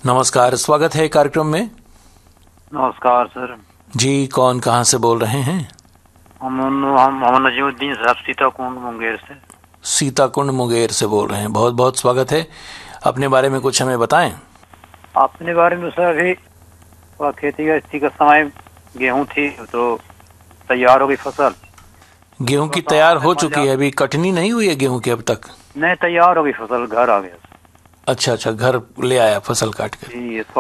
नमस्कार, स्वागत है कार्यक्रम में। नमस्कार सर जी, कौन कहाँ से बोल रहे हैं? हम मोहम्मद नजीमुद्दीन साहब सीताकुंड मुंगेर से। सीताकुंड मुंगेर से बोल रहे हैं, बहुत बहुत स्वागत है। अपने बारे में कुछ हमें बताएं। अपने बारे में सर अभी खेती का समय गेहूं थी तो तैयार हो गई फसल। गेहूं की तैयार हो चुकी है, अभी कटनी नहीं हुई है गेहूं की अब तक? नहीं, तैयार हो गई फसल, घर आ गया। अच्छा, घर ले आया फसल काट कर। जी,